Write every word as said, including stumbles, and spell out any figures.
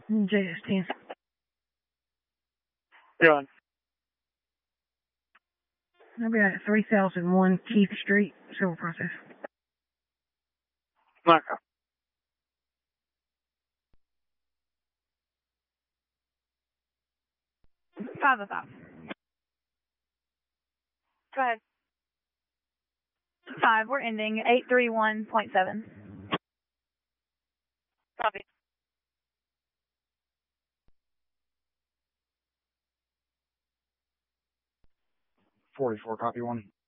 J S ten. John. I'll be at three thousand one Keith Street, Civil Process. Okay. Five of five. Go ahead. Five, we're ending eight three one point seven. Copy. forty-four, copy one.